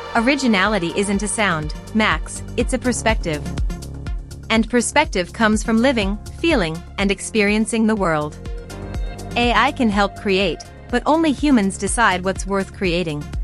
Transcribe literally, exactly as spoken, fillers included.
Originality isn't a sound, Max, it's a perspective. And perspective comes from living, feeling, and experiencing the world. A I can help create, but only humans decide what's worth creating.